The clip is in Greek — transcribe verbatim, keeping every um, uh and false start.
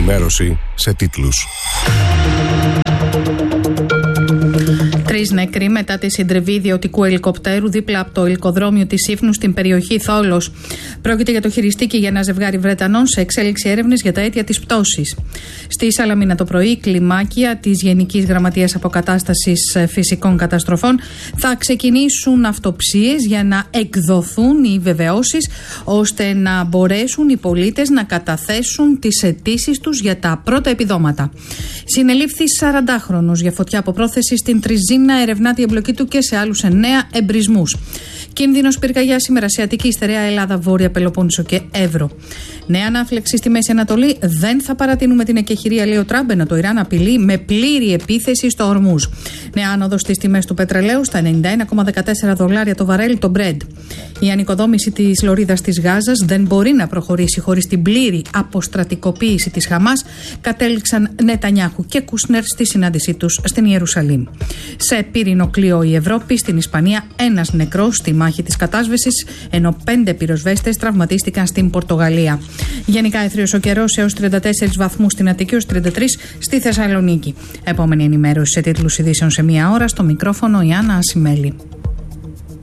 ενημέρωση σε τίτλους. Τρεις νεκροί μετά τη συντριβή ιδιωτικού ελικοπτέρου δίπλα από το ελικοδρόμιο της Σύφνου στην περιοχή Θόλος. Πρόκειται για το χειριστήκι για ένα ζευγάρι Βρετανών σε εξέλιξη έρευνες για τα αίτια της πτώσης. Στη Σαλαμίνα το πρωί, κλιμάκια της Γενικής Γραμματείας Αποκατάστασης Φυσικών Καταστροφών θα ξεκινήσουν αυτοψίες για να εκδοθούν οι βεβαιώσεις ώστε να μπορέσουν οι πολίτες να καταθέσουν τις αιτήσεις τους για τα πρώτα επιδόματα. Συνελήφθη σαραντάχρονος για φωτιά από πρόθεση στην Τριζίνα, ερευνάται η εμπλοκή του και σε άλλους εννέα εμπρισμούς. Κίνδυνος πυρκαγιά σήμερα σε Αττική, στερεά Ελλάδα, Βόρεια Πελοπόννησο και Εύρο. Νέα ανάφλεξη στη Μέση Ανατολή. Δεν θα παρατείνουμε την εκεχηρία, λέει ο Τραμπ, ενώ το Ιράν απειλεί με πλήρη επίθεση στο Ορμούζ. Νέα άνοδο στις τιμές του πετρελαίου στα ενενήντα ένα κόμμα δεκατέσσερα δολάρια το βαρέλι το Brent. Η ανοικοδόμηση της λωρίδας της Γάζας δεν μπορεί να προχωρήσει χωρίς την πλήρη αποστρατικοποίηση της Χαμάς, κατέληξαν Νετανιάχου και Κούσνερ στη συνάντησή τους στην Ιερουσαλήμ. Σε πύρινο κλειό η Ευρώπη, στην Ισπανία ένας νεκρός στη μάχη της κατάσβεσης, ενώ πέντε πυροσβέστες τραυματίστηκαν στην Πορτογαλία. Γενικά έθριος ο καιρός έως τριάντα τέσσερις βαθμούς στην Αττική, έως τριάντα τρεις στη Θεσσαλονίκη. Επόμενη ενημέρωση σε τίτλους ειδήσεων σε μία ώρα, στο μικρόφωνο η Άννα Ασημέλη.